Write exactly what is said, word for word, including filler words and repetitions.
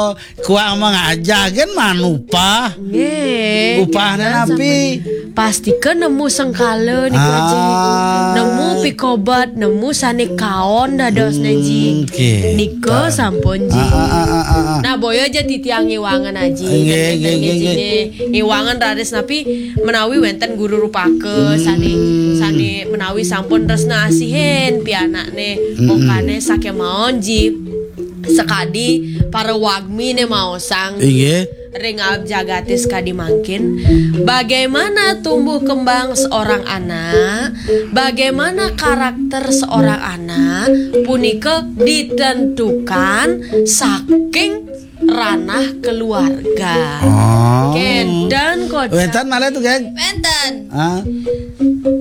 Oh, kuah mengajakan manupa. Nggih. Upahna napi. Pastikeun nemu sengkala niku Ji. Ah. Nemu pikobat, nemu sane kaon dados Ji. Oke. Niko sampun Ji. Ah, ah, ah, ah, ah. Nah boyo aja titiang ngiwangan aji. Nggih, nggih, nggih, nggih. Ngiwangan raris napi menawi wenten guru rupake sane sane menawi sampun resna asihin pianakne mongkane sake maon Ji. Sekadi para wagmi ne mau sang. Nggih. Ring abjagatis kadi mangkin. Bagaimana tumbuh kembang seorang anak, bagaimana karakter seorang anak punika ditentukan saking ranah keluarga. Oh. Oke, dan kocak. Wentan malah tuh, geng. Wenten. Ah.